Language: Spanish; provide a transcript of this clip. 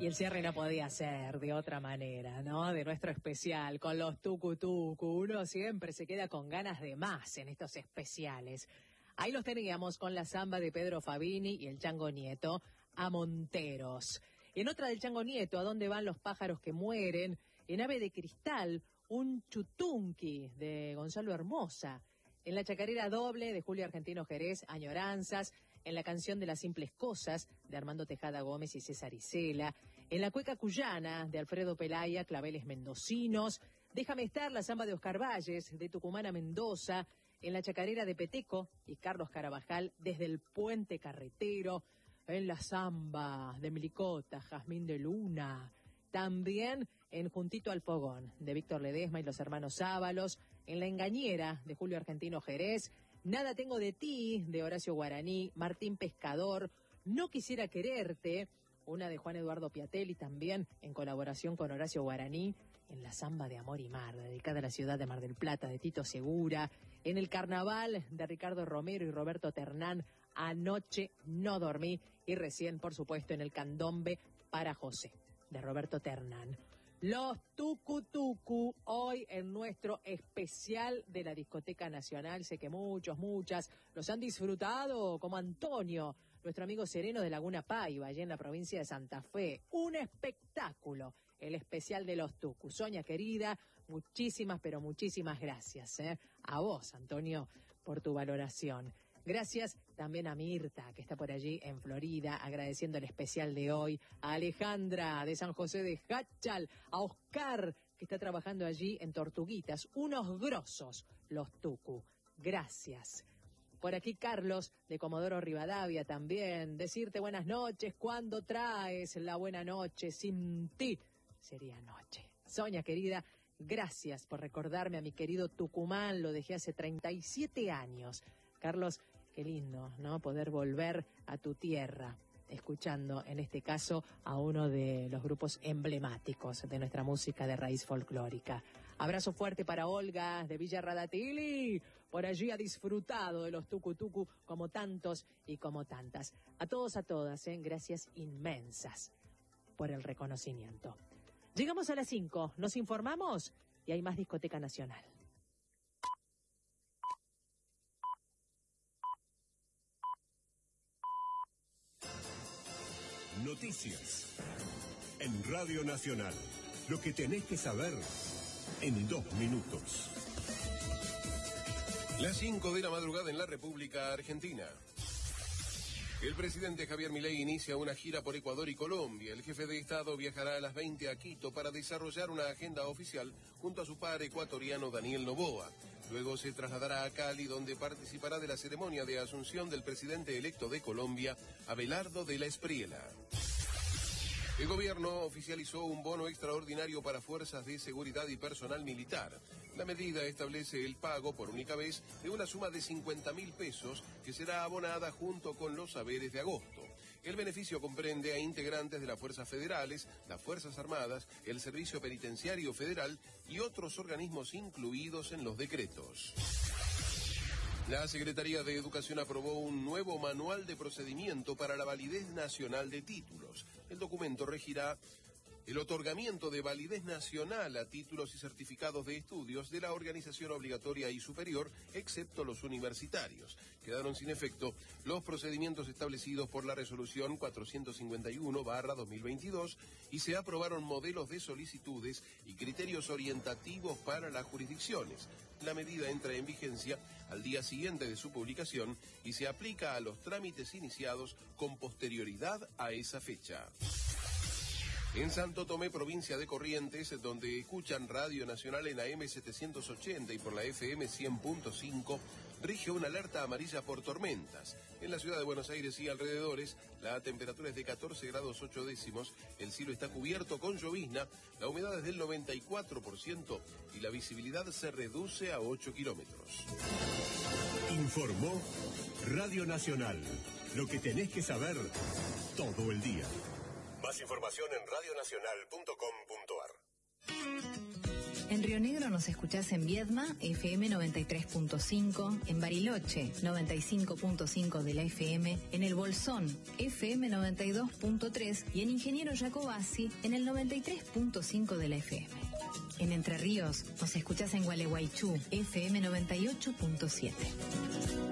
Y el cierre no podía ser de otra manera, ¿no? De nuestro especial, con los tucu tucu. Uno siempre se queda con ganas de más en estos especiales. Ahí los teníamos con la samba de Pedro Fabini y el Chango Nieto, a Monteros. En otra del Chango Nieto, ¿A dónde van los pájaros que mueren? En Ave de Cristal, un chutunqui de Gonzalo Hermosa. En la chacarera doble de Julio Argentino Jerez, Añoranzas. En la canción de las simples cosas de Armando Tejada Gómez y César Isela. En la cueca cuyana de Alfredo Pelaya, Claveles Mendocinos. Déjame estar, la samba de Oscar Valles, de Tucumán a Mendoza. En la chacarera de Peteco y Carlos Carabajal, desde el Puente Carretero. En la samba de Milicota, Jazmín de Luna. También en Juntito al Fogón, de Víctor Ledesma y los hermanos Ábalos. En La Engañera, de Julio Argentino Jerez. Nada tengo de ti, de Horacio Guaraní. Martín Pescador, No quisiera quererte, una de Juan Eduardo Piatelli, también en colaboración con Horacio Guaraní. En la samba de Amor y Mar, dedicada a la ciudad de Mar del Plata, de Tito Segura. En el Carnaval, de Ricardo Romero y Roberto Ternán, Anoche no dormí. Y recién, por supuesto, en el Candombe para José, de Roberto Ternán. Los tucu tucu, hoy en nuestro especial de la Discoteca Nacional. Sé que muchas los han disfrutado, como Antonio, nuestro amigo sereno de Laguna Paiva, allá en la provincia de Santa Fe. Un espectáculo, el especial de los tucu. Soña querida, muchísimas gracias, a vos, Antonio, por tu valoración. Gracias también a Mirta, que está por allí en Florida, agradeciendo el especial de hoy. A Alejandra, de San José de Hachal. A Oscar, que está trabajando allí en Tortuguitas. Unos grosos, los tucu. Gracias. Por aquí Carlos, de Comodoro Rivadavia también. Decirte buenas noches, ¿cuándo traes la buena noche? Sin ti sería noche. Soña, querida, gracias por recordarme a mi querido Tucumán. Lo dejé hace 37 años. Carlos, qué lindo, ¿no? Poder volver a tu tierra, escuchando, en este caso, a uno de los grupos emblemáticos de nuestra música de raíz folclórica. Abrazo fuerte para Olga, de Villa Radatili. Por allí ha disfrutado de los tucu tucu como tantos y como tantas. A todos, a todas, gracias inmensas por el reconocimiento. Llegamos a las 5, nos informamos y hay más Discoteca Nacional. Noticias en Radio Nacional. Lo que tenés que saber en 2 minutos. Las 5 de la madrugada en la República Argentina. El presidente Javier Milei inicia una gira por Ecuador y Colombia. El jefe de Estado viajará a las 20 a Quito para desarrollar una agenda oficial junto a su par ecuatoriano Daniel Noboa. Luego se trasladará a Cali, donde participará de la ceremonia de asunción del presidente electo de Colombia, Abelardo de la Espriella. El gobierno oficializó un bono extraordinario para fuerzas de seguridad y personal militar. La medida establece el pago por única vez de una suma de 50.000 pesos que será abonada junto con los haberes de agosto. El beneficio comprende a integrantes de las fuerzas federales, las Fuerzas Armadas, el Servicio Penitenciario Federal y otros organismos incluidos en los decretos. La Secretaría de Educación aprobó un nuevo manual de procedimiento para la validez nacional de títulos. El documento regirá el otorgamiento de validez nacional a títulos y certificados de estudios de la organización obligatoria y superior, excepto los universitarios. Quedaron sin efecto los procedimientos establecidos por la resolución 451/2022 y se aprobaron modelos de solicitudes y criterios orientativos para las jurisdicciones. La medida entra en vigencia al día siguiente de su publicación y se aplica a los trámites iniciados con posterioridad a esa fecha. En Santo Tomé, provincia de Corrientes, donde escuchan Radio Nacional en AM 780 y por la FM 100.5, rige una alerta amarilla por tormentas. En la ciudad de Buenos Aires y alrededores, la temperatura es de 14 grados 8 décimos, el cielo está cubierto con llovizna, la humedad es del 94% y la visibilidad se reduce a 8 kilómetros. Informó Radio Nacional. Lo que tenés que saber todo el día. Más información en radionacional.com.ar. En Río Negro nos escuchás en Viedma, FM 93.5, en Bariloche, 95.5 de la FM, en El Bolsón, FM 92.3 y en Ingeniero Jacobasi, en el 93.5 de la FM. En Entre Ríos nos escuchás en Gualeguaychú, FM 98.7.